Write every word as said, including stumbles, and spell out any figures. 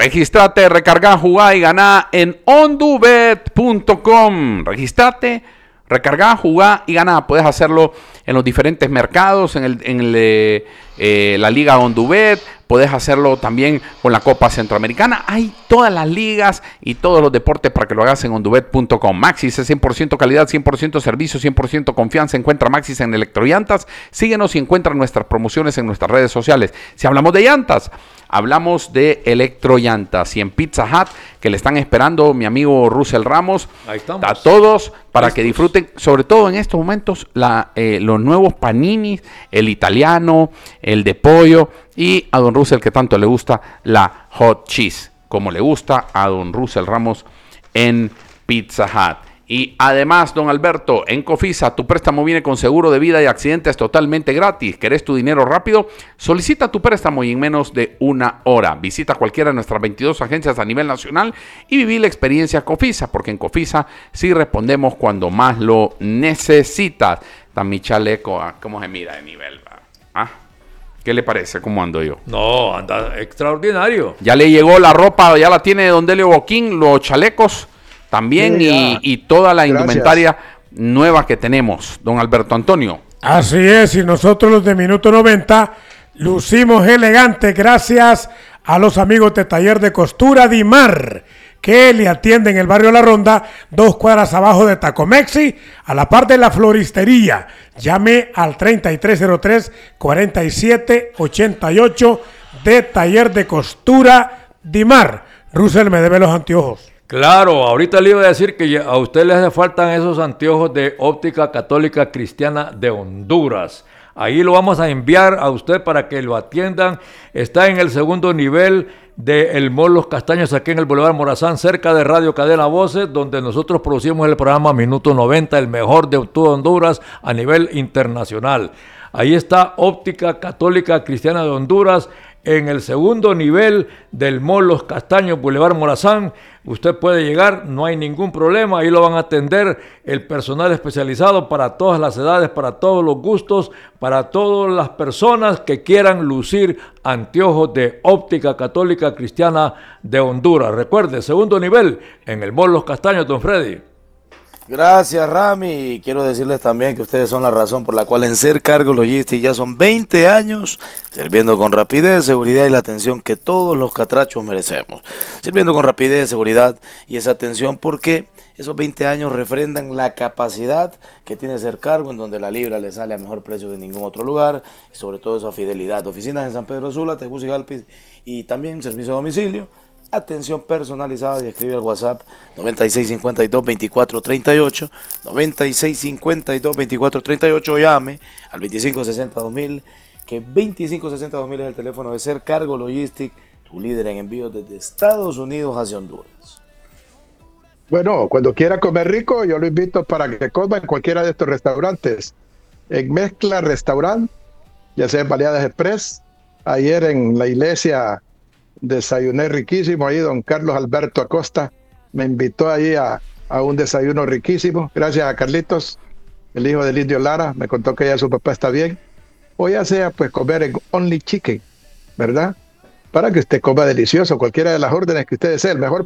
Registrate, recarga, jugá y ganá en ondubet punto com. Registrate, recarga, jugá y ganá. Puedes hacerlo en los diferentes mercados, en, el, en el, eh, la Liga Ondubet. Puedes hacerlo también con la Copa Centroamericana. Hay todas las ligas y todos los deportes para que lo hagas en ondubet punto com. Maxis es cien por ciento calidad, cien por ciento servicio, cien por ciento confianza. Encuentra Maxis en Electrollantas. Síguenos y encuentra nuestras promociones en nuestras redes sociales. Si hablamos de llantas, hablamos de Electrollantas y en Pizza Hut, que le están esperando mi amigo Russell Ramos. Ahí estamos. A todos para Listos. Que disfruten, sobre todo en estos momentos, la, eh, los nuevos paninis, el italiano, el de pollo y a don Russell que tanto le gusta la hot cheese, como le gusta a don Russell Ramos en Pizza Hut. Y además, don Alberto, en Cofisa, tu préstamo viene con seguro de vida y accidentes totalmente gratis. ¿Querés tu dinero rápido? Solicita tu préstamo y en menos de una hora. Visita cualquiera de nuestras veintidós agencias a nivel nacional y viví la experiencia Cofisa, porque en Cofisa sí respondemos cuando más lo necesitas. Está mi chaleco, ¿cómo se mira de nivel? ¿Ah? ¿Qué le parece? ¿Cómo ando yo? No, anda extraordinario. Ya le llegó la ropa, ya la tiene don Delio Boquín, los chalecos también, sí, y, y toda la Gracias. Indumentaria nueva que tenemos, don Alberto Antonio. Así es, y nosotros los de Minuto noventa lucimos elegantes gracias a los amigos de Taller de Costura Dimar, que le atienden en el barrio La Ronda, dos cuadras abajo de Tacomexi, a la par de la floristería. Llame al treinta y tres cero tres, cuarenta y siete ochenta y ocho de Taller de Costura Dimar. Russell, me debe los anteojos. Claro, ahorita le iba a decir que a usted le hace falta esos anteojos de Óptica Católica Cristiana de Honduras. Ahí lo vamos a enviar a usted para que lo atiendan. Está en el segundo nivel del Mall Los Castaños, aquí en el Boulevard Morazán, cerca de Radio Cadena Voces, donde nosotros producimos el programa Minuto noventa, el mejor de todo Honduras a nivel internacional. Ahí está Óptica Católica Cristiana de Honduras, en el segundo nivel del Mall Los Castaños, Boulevard Morazán. Usted puede llegar, no hay ningún problema, ahí lo van a atender el personal especializado para todas las edades, para todos los gustos, para todas las personas que quieran lucir anteojos de Óptica Católica Cristiana de Honduras. Recuerde, segundo nivel en el Mall Los Castaños, don Freddy. Gracias, Rami, y quiero decirles también que ustedes son la razón por la cual en Ser Cargo Logistics ya son veinte años sirviendo con rapidez, seguridad y la atención que todos los catrachos merecemos. Sirviendo con rapidez, seguridad y esa atención porque esos veinte años refrendan la capacidad que tiene Ser Cargo, en donde la libra le sale a mejor precio de ningún otro lugar, y sobre todo esa fidelidad. Oficinas en San Pedro Sula, Tegucigalpa y también servicio a domicilio. Atención personalizada y escribe al WhatsApp noventa y seis cincuenta y dos veinticuatro treinta y ocho, noventa y seis cincuenta y dos veinticuatro treinta y ocho, o llame al veinticinco sesenta dos mil, que veinticinco sesenta dos mil es el teléfono de Ser Cargo Logistics, tu líder en envíos desde Estados Unidos hacia Honduras. Bueno, cuando quiera comer rico, yo lo invito para que coma en cualquiera de estos restaurantes. En Mezcla Restaurant, ya sea en Baleadas Express, ayer en la iglesia desayuné riquísimo, ahí don Carlos Alberto Acosta me invitó ahí a, a un desayuno riquísimo, gracias a Carlitos, el hijo del Indio Lara, me contó que ya su papá está bien, o ya sea pues comer en Only Chicken, ¿verdad? Para que usted coma delicioso, cualquiera de las órdenes que usted desee, el mejor